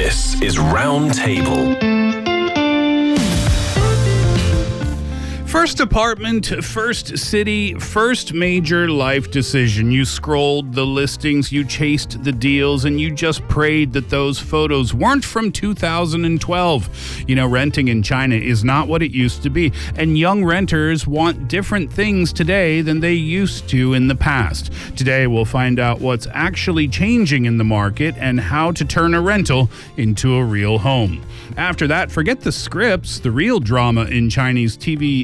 This is Roundtable. First apartment, first city, first major life decision. You scrolled the listings, you chased the deals, and you just prayed that those photos weren't from 2012. You know, renting in China is not what it used to be, and young renters want different things today than they used to in the past. Today, we'll find out what's actually changing in the market and how to turn a rental into a real home. After that, forget the scripts. The real drama in China's TV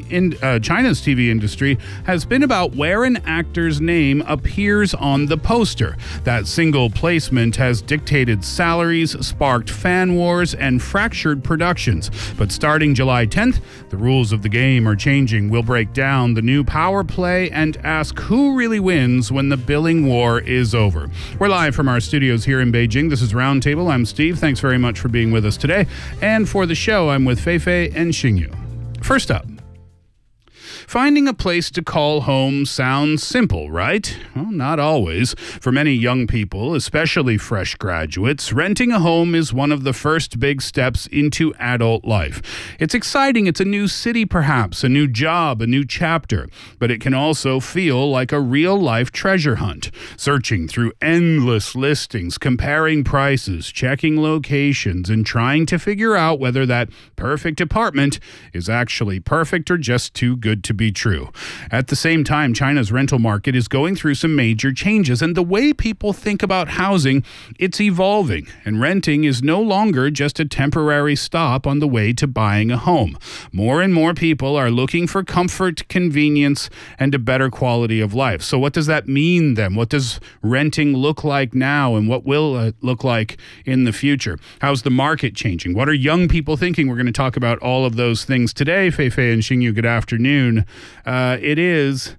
industry has been about where an actor's name appears on the poster. That single placement has dictated salaries, sparked fan wars, and fractured productions. But starting July 10th, the rules of the game are changing. We'll break down the new power play and ask who really wins when the billing war is over. We're live from our studios here in Beijing. This is Roundtable. I'm Steve. Thanks very much for being with us today. And for the show, I'm with Feifei and Xingyu. First up, finding a place to call home sounds simple, right? Well, not always. For many young people, especially fresh graduates, renting a home is one of the first big steps into adult life. It's exciting. It's a new city, perhaps, a new job, a new chapter. But it can also feel like a real-life treasure hunt, searching through endless listings, comparing prices, checking locations, and trying to figure out whether that perfect apartment is actually perfect or just too good to be true. At the same time, China's rental market is going through some major changes, and the way people think about housing, it's evolving, and renting is no longer just a temporary stop on the way to buying a home. More and more people are looking for comfort, convenience, and a better quality of life. So what does that mean then? What does renting look like now, and what will it look like in the future? How's the market changing? What are young people thinking? We're going to talk about all of those things today. Feifei and Xingyu, good afternoon. It is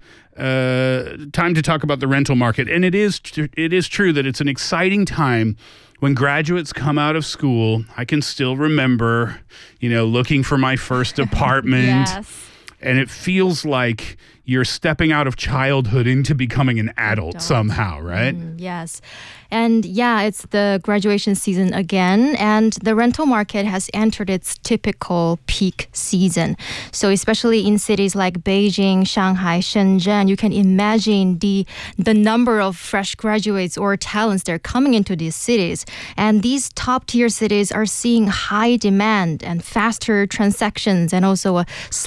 time to talk about the rental market, and it is true that it's an exciting time when graduates come out of school. I can still remember, looking for my first apartment. Yes. And it feels like you're stepping out of childhood into becoming an adult somehow, right? Yes. And it's the graduation season again, and the rental market has entered its typical peak season. So especially in cities like Beijing, Shanghai, Shenzhen, you can imagine the number of fresh graduates or talents that are coming into these cities. And these top-tier cities are seeing high demand and faster transactions, and also a